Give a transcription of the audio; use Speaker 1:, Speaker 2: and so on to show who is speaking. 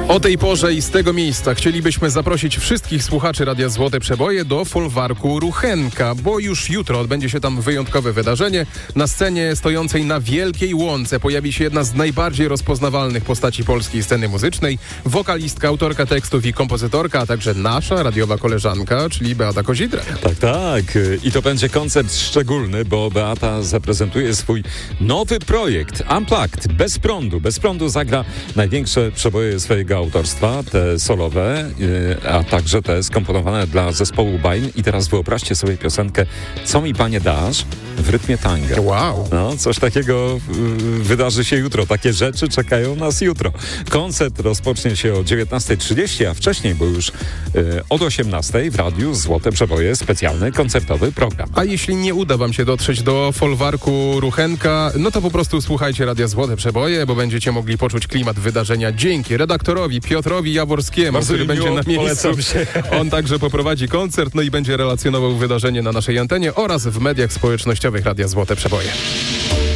Speaker 1: O tej porze i z tego miejsca chcielibyśmy zaprosić wszystkich słuchaczy Radia Złote Przeboje do folwarku Ruchenka, bo już jutro odbędzie się tam wyjątkowe wydarzenie. Na scenie stojącej na Wielkiej Łące pojawi się jedna z najbardziej rozpoznawalnych postaci polskiej sceny muzycznej, wokalistka, autorka tekstów i kompozytorka, a także nasza radiowa koleżanka, czyli Beata Kozidra.
Speaker 2: Tak. I to będzie koncert szczególny, bo Beata zaprezentuje swój nowy projekt Unplugged, bez prądu. Bez prądu zagra największe przeboje swojego autorstwa, te solowe, a także te skomponowane dla zespołu Bain. I teraz wyobraźcie sobie piosenkę Co mi panie dasz w rytmie tanga.
Speaker 1: Wow.
Speaker 2: No, coś takiego wydarzy się jutro. Takie rzeczy czekają nas jutro. Koncert rozpocznie się o 19:30, a wcześniej, bo już od 18:00 w Radiu Złote Przeboje specjalny koncertowy program.
Speaker 1: A jeśli nie uda wam się dotrzeć do folwarku Ruchenka, no to po prostu słuchajcie Radia Złote Przeboje, bo będziecie mogli poczuć klimat wydarzenia dzięki redaktorowi Piotrowi Jaworskiemu, który będzie na miejscu. On także poprowadzi koncert, no i będzie relacjonował wydarzenie na naszej antenie oraz w mediach społecznościowych Radia Złote Przeboje.